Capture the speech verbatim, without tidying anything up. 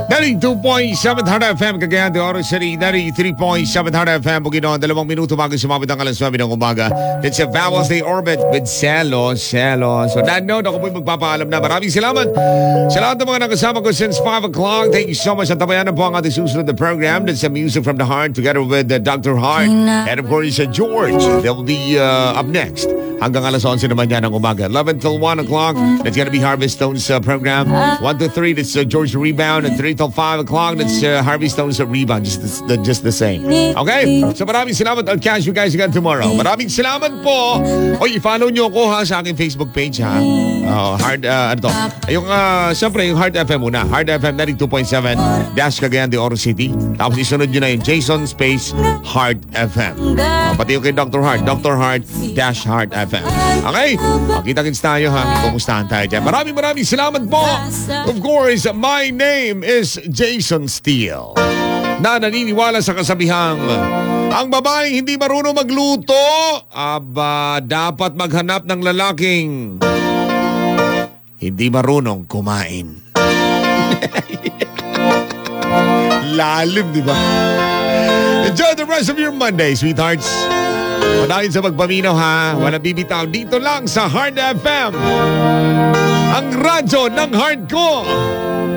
ninety-two point seven Hard F M, Cagayan de Oro City. ninety-three point seven Hard F M, Bukidnon. Dalawang minuto bago sumabit ang alas nuwebe ng umaga. It's a Vowels Day Orbit with Celo, Celo. So that note, ako po'y magpapaalam na. Maraming salamat. Sa lahat ng mga nakasama ko since five o'clock. Thank you so much. At tabayan na po ang ating susunod na program. That's a Music from the Heart together with uh, Doctor Heart. And of course, uh, George. They'll be uh, up next. Hanggang alas onse naman yan ng umaga. eleven till one o'clock. That's gonna be Harvey Stone's uh, program. one to three, that's uh, George Rebound. And three till five o'clock, that's uh, Harvey Stone's uh, Rebound. Just the, just the same. Okay? So maraming salamat. I'll catch you guys again tomorrow. Maraming salamat po. Oy, i-follow nyo ako ha sa aking Facebook page ha. Uh, hard, uh, ano to? Yung, uh, siyempre, yung Hard F M muna. Hard F M ninety-two point seven Dash Cagayan de Oro City. Tapos isunod nyo na yung Jason Space Hard F M. Uh, pati yung kay Doctor Heart. Doctor Heart Dash Hard F M. Okay? Makita-kits tayo ha. Kumustahan tayo dyan. Maraming maraming salamat po. Of course, my name is Jason Steele. Na naniniwala sa kasabihang, ang babaeng hindi marunong magluto, aba, dapat maghanap ng lalaking hindi marunong kumain. Lalim, di ba? Enjoy the rest of your Monday, sweethearts. Panahin sa magpaminaw ha. Walang bibitaw dito lang sa Hard F M. Ang radyo ng heart ko.